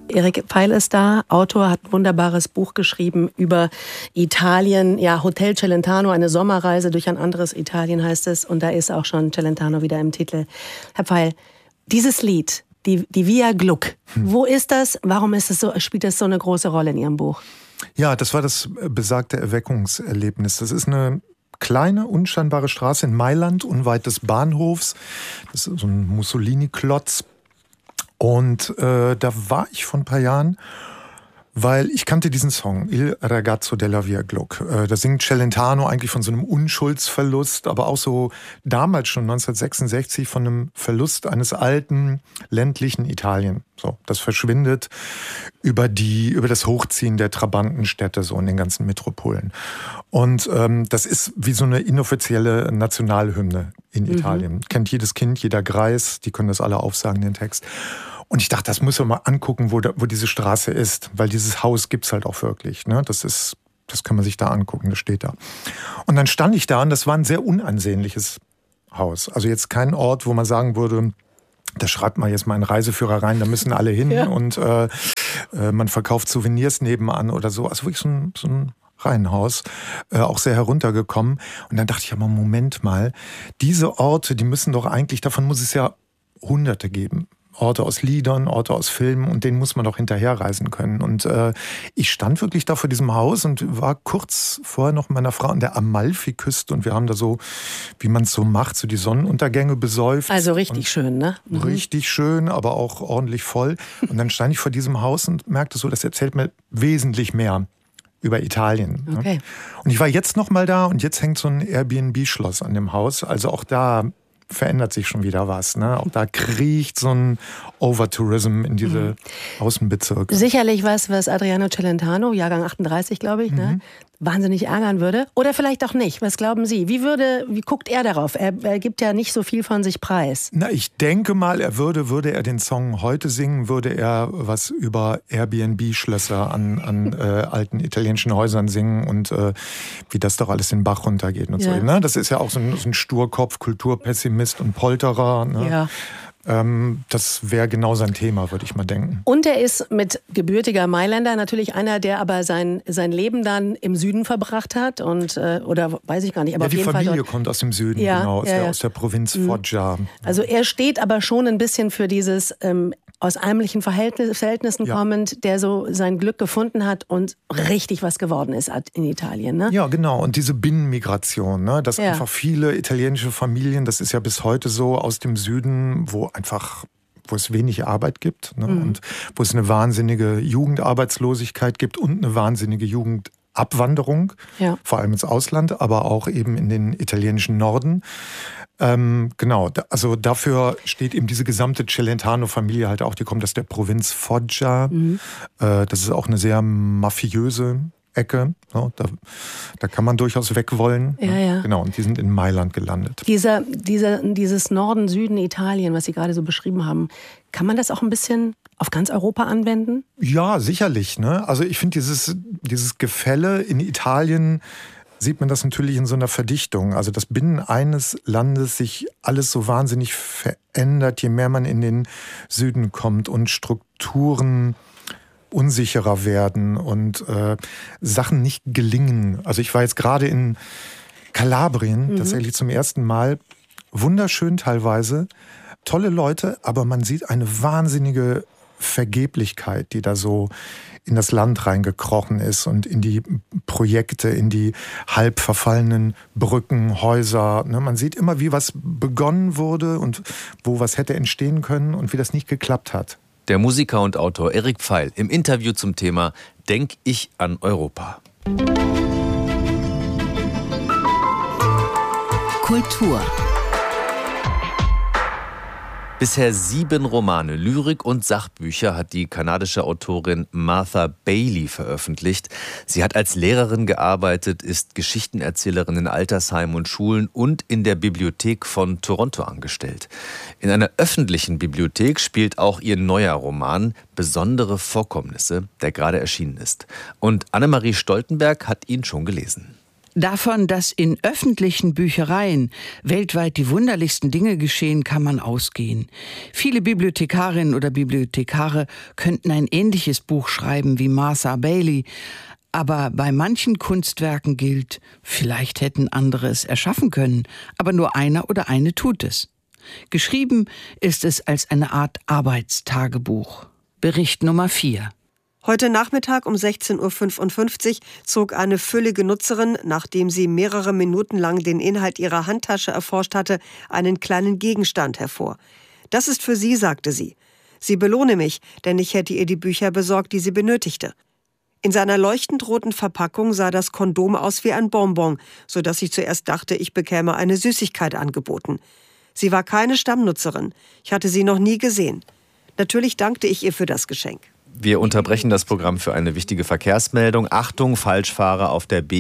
Erik Pfeil ist da, Autor, hat ein wunderbares Buch geschrieben über Italien. Ja, Hotel Celentano, eine Sommerreise durch ein anderes Italien heißt es. Und da ist auch schon Celentano wieder im Titel. Herr Pfeil, dieses Lied, die Via Gluck, wo ist das? Warum ist es so, spielt das so eine große Rolle in Ihrem Buch? Ja, das war das besagte Erweckungserlebnis. Das ist eine kleine, unscheinbare Straße in Mailand, unweit des Bahnhofs. Das ist so ein Mussolini-Klotz. Und da war ich vor ein paar Jahren, weil ich kannte diesen Song, Il ragazzo della Via Gluck. Da singt Celentano eigentlich von so einem Unschuldsverlust, aber auch so damals schon 1966 von einem Verlust eines alten ländlichen Italien. So, das verschwindet über das Hochziehen der Trabantenstädte so in den ganzen Metropolen. Und das ist wie so eine inoffizielle Nationalhymne in Italien. Kennt jedes Kind, jeder Greis, die können das alle aufsagen, den Text. Und ich dachte, das müssen wir mal angucken, wo diese Straße ist, weil dieses Haus gibt's halt auch wirklich. Ne? Das kann man sich da angucken, das steht da. Und dann stand ich da und das war ein sehr unansehnliches Haus. Also jetzt kein Ort, wo man sagen würde, da schreibt man jetzt mal einen Reiseführer rein, da müssen alle hin und man verkauft Souvenirs nebenan oder so. Also wirklich so ein Reihenhaus, auch sehr heruntergekommen. Und dann dachte ich, aber Moment mal, diese Orte, die müssen doch eigentlich, davon muss es ja Hunderte geben. Orte aus Liedern, Orte aus Filmen und denen muss man doch hinterherreisen können. Und ich stand wirklich da vor diesem Haus und war kurz vorher noch mit meiner Frau an der Amalfiküste und wir haben da so, wie man es so macht, so die Sonnenuntergänge besäuft. Also richtig schön, ne? Richtig schön, aber auch ordentlich voll. Und dann stand ich vor diesem Haus und merkte so, das erzählt mir wesentlich mehr über Italien. Okay. Ne? Und ich war jetzt noch mal da und jetzt hängt so ein Airbnb-Schloss an dem Haus. Also auch da verändert sich schon wieder was. Ne? Auch da kriecht so ein Overtourism in diese Außenbezirke. Sicherlich was Adriano Celentano, Jahrgang 38, glaube ich, ne, wahnsinnig ärgern würde. Oder vielleicht auch nicht. Was glauben Sie? Wie guckt er darauf? Er gibt ja nicht so viel von sich preis. Na, ich denke mal, würde er den Song heute singen, würde er was über Airbnb-Schlösser an alten italienischen Häusern singen und wie das doch alles den Bach runtergeht und so. Ne? Das ist ja auch so ein Sturkopf, Kulturpessimist und Polterer. Ne? Ja. Das wäre genau sein Thema, würde ich mal denken. Und er ist mit gebürtiger Mailänder natürlich einer, der aber sein Leben dann im Süden verbracht hat und oder weiß ich gar nicht, aber auf jeden Fall. Die Familie kommt aus dem Süden, genau, aus der Provinz Foggia. Also er steht aber schon ein bisschen für dieses aus ärmlichen Verhältnissen kommend, der so sein Glück gefunden hat und richtig was geworden ist in Italien. Ne? Ja, genau. Und diese Binnenmigration, ne? Dass einfach viele italienische Familien, das ist ja bis heute so, aus dem Süden, wo es wenig Arbeit gibt, ne? Und wo es eine wahnsinnige Jugendarbeitslosigkeit gibt und eine wahnsinnige Jugendabwanderung, vor allem ins Ausland, aber auch eben in den italienischen Norden. Genau, also dafür steht eben diese gesamte Celentano-Familie halt auch, die kommt aus der Provinz Foggia. Das ist auch eine sehr mafiöse Ecke. Ja, da kann man durchaus weg wollen. Ja. Genau, und die sind in Mailand gelandet. Dieses Norden, Süden Italien, was Sie gerade so beschrieben haben, kann man das auch ein bisschen auf ganz Europa anwenden? Ja, sicherlich. Ne? Also ich finde dieses Gefälle in Italien sieht man das natürlich in so einer Verdichtung. Also dass binnen eines Landes sich alles so wahnsinnig verändert, je mehr man in den Süden kommt und Strukturen unsicherer werden und Sachen nicht gelingen. Also ich war jetzt gerade in Kalabrien tatsächlich zum ersten Mal. Wunderschön teilweise, tolle Leute, aber man sieht eine wahnsinnige Vergeblichkeit, die da so in das Land reingekrochen ist und in die Projekte, in die halb verfallenen Brücken, Häuser. Ne? Man sieht immer, wie was begonnen wurde und wo was hätte entstehen können und wie das nicht geklappt hat. Der Musiker und Autor Erik Pfeil im Interview zum Thema Denk ich an Europa. Kultur. Bisher 7 Romane, Lyrik und Sachbücher hat die kanadische Autorin Martha Bailey veröffentlicht. Sie hat als Lehrerin gearbeitet, ist Geschichtenerzählerin in Altersheimen und Schulen und in der Bibliothek von Toronto angestellt. In einer öffentlichen Bibliothek spielt auch ihr neuer Roman Besondere Vorkommnisse, der gerade erschienen ist. Und Annemarie Stoltenberg hat ihn schon gelesen. Davon, dass in öffentlichen Büchereien weltweit die wunderlichsten Dinge geschehen, kann man ausgehen. Viele Bibliothekarinnen oder Bibliothekare könnten ein ähnliches Buch schreiben wie Martha Bailey. Aber bei manchen Kunstwerken gilt, vielleicht hätten andere es erschaffen können, aber nur einer oder eine tut es. Geschrieben ist es als eine Art Arbeitstagebuch. Bericht Nummer 4. Heute Nachmittag um 16.55 Uhr zog eine füllige Nutzerin, nachdem sie mehrere Minuten lang den Inhalt ihrer Handtasche erforscht hatte, einen kleinen Gegenstand hervor. Das ist für sie, sagte sie. Sie belohne mich, denn ich hätte ihr die Bücher besorgt, die sie benötigte. In seiner leuchtend roten Verpackung sah das Kondom aus wie ein Bonbon, sodass ich zuerst dachte, ich bekäme eine Süßigkeit angeboten. Sie war keine Stammnutzerin. Ich hatte sie noch nie gesehen. Natürlich dankte ich ihr für das Geschenk. Wir unterbrechen das Programm für eine wichtige Verkehrsmeldung. Achtung, Falschfahrer auf der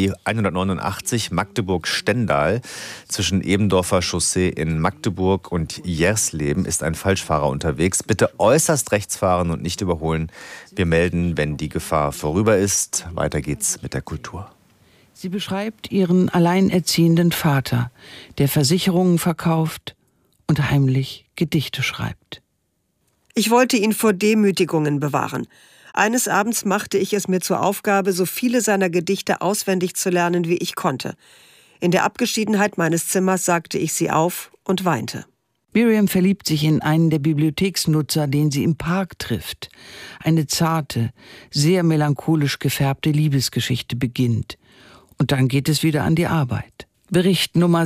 B189 Magdeburg-Stendal. Zwischen Ebendorfer Chaussee in Magdeburg und Jersleben ist ein Falschfahrer unterwegs. Bitte äußerst rechts fahren und nicht überholen. Wir melden, wenn die Gefahr vorüber ist. Weiter geht's mit der Kultur. Sie beschreibt ihren alleinerziehenden Vater, der Versicherungen verkauft und heimlich Gedichte schreibt. Ich wollte ihn vor Demütigungen bewahren. Eines Abends machte ich es mir zur Aufgabe, so viele seiner Gedichte auswendig zu lernen, wie ich konnte. In der Abgeschiedenheit meines Zimmers sagte ich sie auf und weinte. Miriam verliebt sich in einen der Bibliotheksnutzer, den sie im Park trifft. Eine zarte, sehr melancholisch gefärbte Liebesgeschichte beginnt. Und dann geht es wieder an die Arbeit. Bericht Nummer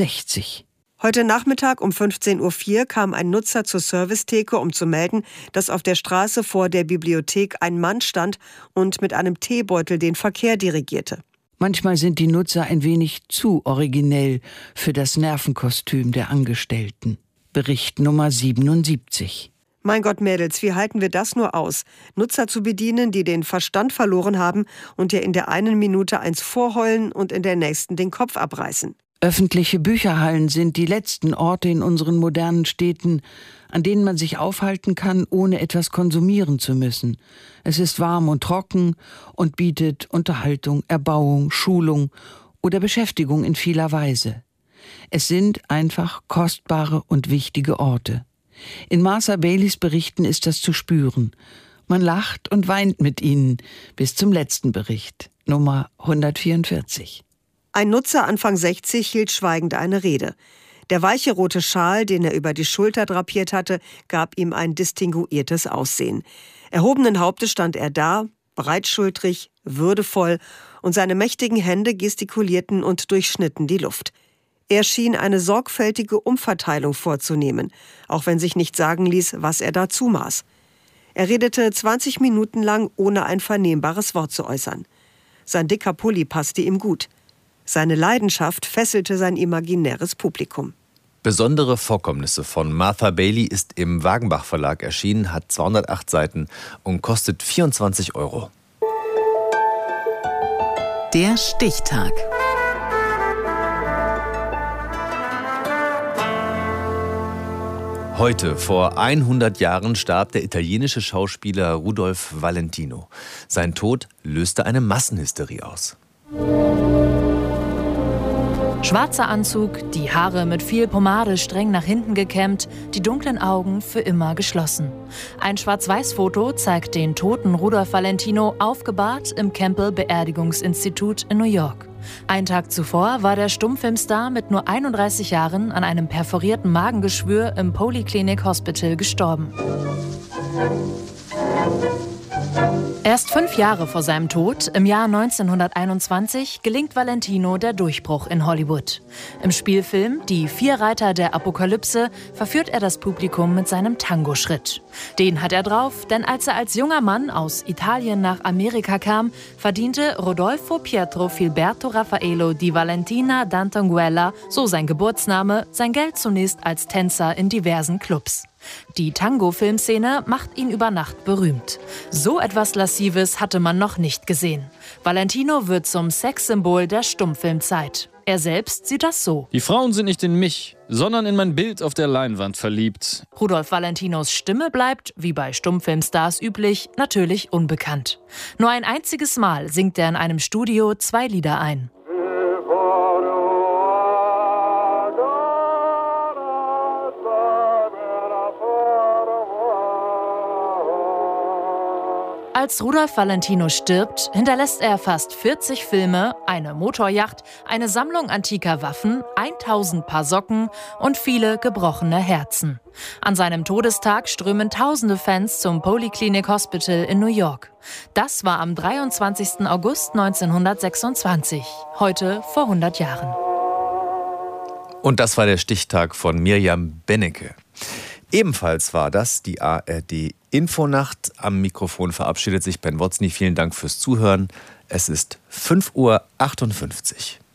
66. Heute Nachmittag um 15.04 Uhr kam ein Nutzer zur Servicetheke, um zu melden, dass auf der Straße vor der Bibliothek ein Mann stand und mit einem Teebeutel den Verkehr dirigierte. Manchmal sind die Nutzer ein wenig zu originell für das Nervenkostüm der Angestellten. Bericht Nummer 77. Mein Gott, Mädels, wie halten wir das nur aus? Nutzer zu bedienen, die den Verstand verloren haben und dir in der einen Minute eins vorheulen und in der nächsten den Kopf abreißen. Öffentliche Bücherhallen sind die letzten Orte in unseren modernen Städten, an denen man sich aufhalten kann, ohne etwas konsumieren zu müssen. Es ist warm und trocken und bietet Unterhaltung, Erbauung, Schulung oder Beschäftigung in vieler Weise. Es sind einfach kostbare und wichtige Orte. In Martha Baileys Berichten ist das zu spüren. Man lacht und weint mit ihnen bis zum letzten Bericht, Nummer 144. Ein Nutzer Anfang 60 hielt schweigend eine Rede. Der weiche rote Schal, den er über die Schulter drapiert hatte, gab ihm ein distinguiertes Aussehen. Erhobenen Hauptes stand er da, breitschultrig, würdevoll, und seine mächtigen Hände gestikulierten und durchschnitten die Luft. Er schien eine sorgfältige Umverteilung vorzunehmen, auch wenn sich nicht sagen ließ, was er da zumaß. Er redete 20 Minuten lang, ohne ein vernehmbares Wort zu äußern. Sein dicker Pulli passte ihm gut. Seine Leidenschaft fesselte sein imaginäres Publikum. Besondere Vorkommnisse von Martha Bailey ist im Wagenbach Verlag erschienen, hat 208 Seiten und kostet 24 €. Der Stichtag. Heute, vor 100 Jahren, starb der italienische Schauspieler Rudolph Valentino. Sein Tod löste eine Massenhysterie aus. Schwarzer Anzug, die Haare mit viel Pomade streng nach hinten gekämmt, die dunklen Augen für immer geschlossen. Ein Schwarz-Weiß-Foto zeigt den toten Rudolph Valentino aufgebahrt im Campbell-Beerdigungsinstitut in New York. Einen Tag zuvor war der Stummfilmstar mit nur 31 Jahren an einem perforierten Magengeschwür im Polyclinic Hospital gestorben. Erst 5 Jahre vor seinem Tod, im Jahr 1921, gelingt Valentino der Durchbruch in Hollywood. Im Spielfilm Die 4 Reiter der Apokalypse verführt er das Publikum mit seinem Tango-Schritt. Den hat er drauf, denn als er als junger Mann aus Italien nach Amerika kam, verdiente Rodolfo Pietro Filberto Raffaello di Valentina d'Antonguella, so sein Geburtsname, sein Geld zunächst als Tänzer in diversen Clubs. Die Tango-Filmszene macht ihn über Nacht berühmt. So etwas Lascives hatte man noch nicht gesehen. Valentino wird zum Sexsymbol der Stummfilmzeit. Er selbst sieht das so. Die Frauen sind nicht in mich, sondern in mein Bild auf der Leinwand verliebt. Rudolph Valentinos Stimme bleibt, wie bei Stummfilmstars üblich, natürlich unbekannt. Nur ein einziges Mal singt er in einem Studio 2 Lieder ein. Als Rudolph Valentino stirbt, hinterlässt er fast 40 Filme, eine Motoryacht, eine Sammlung antiker Waffen, 1000 Paar Socken und viele gebrochene Herzen. An seinem Todestag strömen tausende Fans zum Polyclinic Hospital in New York. Das war am 23. August 1926, heute vor 100 Jahren. Und das war der Stichtag von Mirjam Bennecke. Ebenfalls war das die ARD Infonacht. Am Mikrofon verabschiedet sich Ben Wotzny. Vielen Dank fürs Zuhören. Es ist 5:58 Uhr.